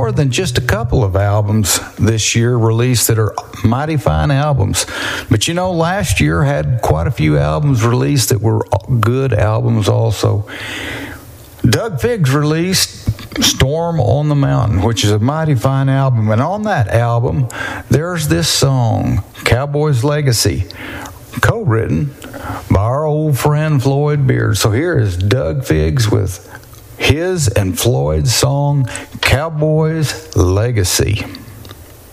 more than just a couple of albums this year released that are mighty fine albums. But you know, last year had quite a few albums released that were good albums also. Doug Figgs released Storm on the Mountain, which is a mighty fine album. And on that album, there's this song, Cowboy's Legacy, co-written by our old friend Floyd Beard. So here is Doug Figgs with his and Floyd's song, Cowboy's Legacy.